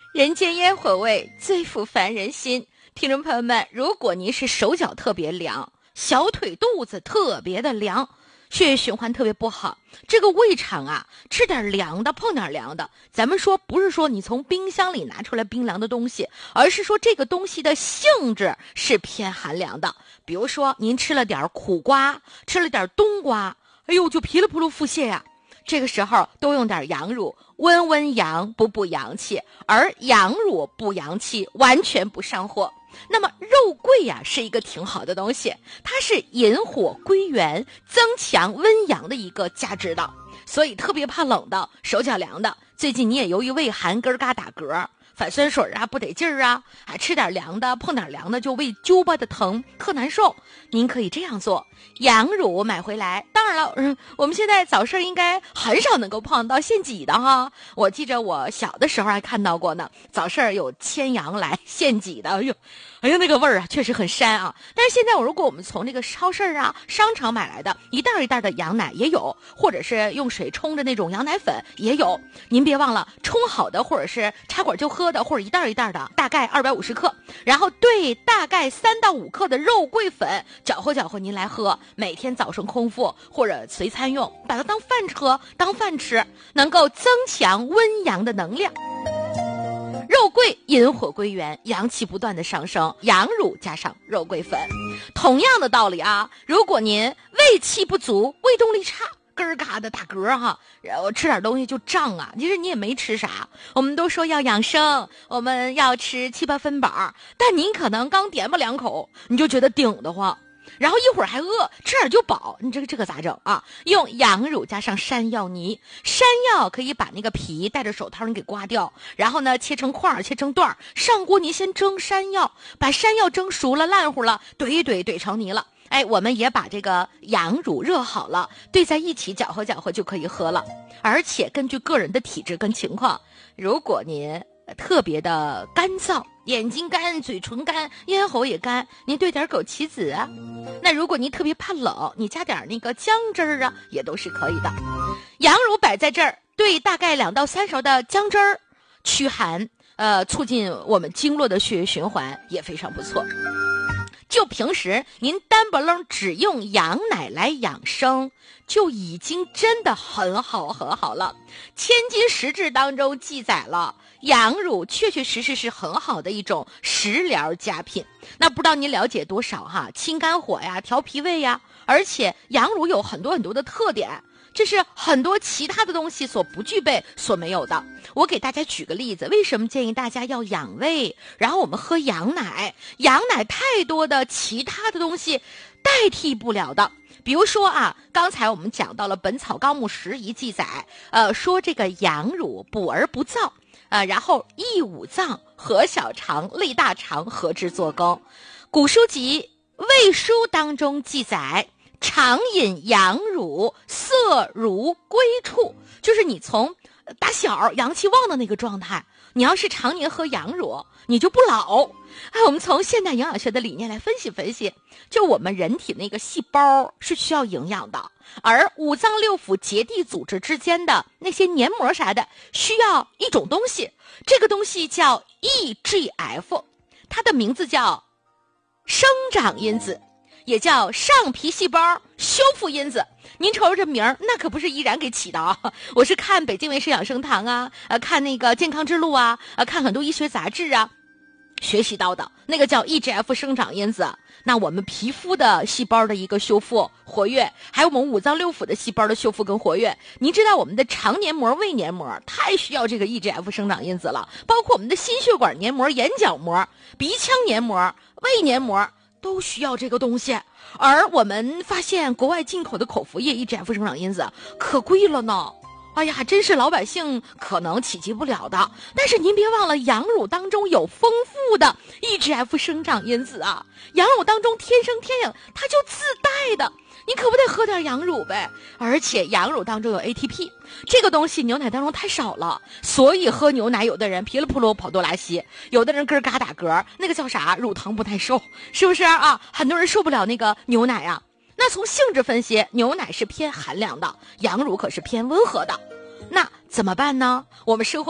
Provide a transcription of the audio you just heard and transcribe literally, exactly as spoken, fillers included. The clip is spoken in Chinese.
人间烟火味，最抚凡人心。听众朋友们，如果您是手脚特别凉，小腿肚子特别的凉，血液循环特别不好，这个胃肠啊，吃点凉的，碰点凉的。咱们说不是说你从冰箱里拿出来冰凉的东西，而是说这个东西的性质是偏寒凉的。比如说您吃了点苦瓜，吃了点冬瓜，哎呦就噼里扑噜腹泻呀、啊。这个时候多用点羊乳，温温阳，补补阳气，而羊乳补阳气完全不上火。那么肉桂呀、啊、是一个挺好的东西，它是引火归元，增强温阳的一个价值的。所以特别怕冷的，手脚凉的，最近你也由于胃寒咯嘎打嗝，反酸水啊，不得劲儿啊，还吃点凉的，碰点凉的就胃揪巴的疼，特难受。您可以这样做，羊乳买回来，当然了，嗯，我们现在早市应该很少能够碰到现挤的哈。我记着我小的时候还看到过呢，早市有牵羊来现挤的，哎呦，哎呀那个味儿啊，确实很膻啊。但是现在我如果我们从那个超市啊、商场买来的一袋一袋的羊奶也有，或者是用水冲着那种羊奶粉也有。您别忘了冲好的，或者是插管就喝的，或者一袋一袋的，大概二百五十克，然后兑大概三到五克的肉桂粉，搅和搅和您来喝。每天早上空腹或者随餐用，把它当饭喝，当饭吃，能够增强温阳的能量。肉桂引火归元，阳气不断的上升，羊乳加上肉桂粉。同样的道理啊，如果您胃气不足，胃动力差，咯嘎的打嗝哈，然后吃点东西就胀啊，其实你也没吃啥。我们都说要养生，我们要吃七八分饱，但您可能刚点吧两口，你就觉得顶得慌，然后一会儿还饿，吃点就饱，你这个这个咋整啊？用羊乳加上山药泥，山药可以把那个皮戴着手套你给刮掉，然后呢切成块切成段，上锅您先蒸山药，把山药蒸熟了烂乎了，怼一怼怼成泥了。哎，我们也把这个羊乳热好了，兑在一起搅和搅和就可以喝了。而且根据个人的体质跟情况，如果您特别的干燥，眼睛干，嘴唇干，咽喉也干，您兑点枸杞子啊。那如果您特别怕冷，你加点那个姜汁儿啊，也都是可以的。羊乳摆在这儿，兑大概两到三勺的姜汁儿，驱寒，呃，促进我们经络的血液循环，也非常不错。就平时您单不楞只用羊奶来养生，就已经真的很好很好了。千金石志当中记载了，羊乳确确实实是很好的一种食疗佳品。那不知道您了解多少哈？清肝火呀，调脾胃呀，而且羊乳有很多很多的特点，这是很多其他的东西所不具备所没有的。我给大家举个例子，为什么建议大家要养胃，然后我们喝羊奶？羊奶太多的其他的东西代替不了的。比如说啊，刚才我们讲到了《本草纲目拾遗》记载，呃，说这个羊乳补而不燥，呃，然后益五脏，和小肠、利大肠，和之作羹。古书籍《胃书》当中记载，常饮羊乳，色如归处，就是你从打小阳气旺的那个状态，你要是常年喝羊乳，你就不老。哎，我们从现代营养学的理念来分析分析，就我们人体那个细胞是需要营养的，而五脏六腑结缔组织之间的那些黏膜啥的，需要一种东西，这个东西叫 E G F， 它的名字叫生长因子，也叫上皮细胞修复因子。您瞅瞅这名儿，那可不是依然给起的啊！我是看北京卫视养生堂啊，呃，看那个健康之路啊，呃，看很多医学杂志啊，学习到的那个叫 E G F 生长因子。那我们皮肤的细胞的一个修复活跃，还有我们五脏六腑的细胞的修复跟活跃。您知道我们的肠黏膜、胃黏膜太需要这个 E G F 生长因子了，包括我们的心血管黏膜、眼角膜、鼻腔黏膜、胃黏膜都需要这个东西。而我们发现国外进口的口服液 E G F 生长因子可贵了呢，哎呀，真是老百姓可能企及不了的。但是您别忘了，羊乳当中有丰富的 E G F 生长因子啊，羊乳当中天生天养，它就自带的，你可不得喝点羊乳呗。而且羊乳当中有 A T P， 这个东西牛奶当中太少了，所以喝牛奶有的人噼里扑噜跑多拉稀，有的人咯嘎打嗝，那个叫啥，乳糖不耐受，是不是啊？很多人受不了那个牛奶啊。那从性质分析，牛奶是偏寒凉的，羊乳可是偏温和的。那怎么办呢？我们生活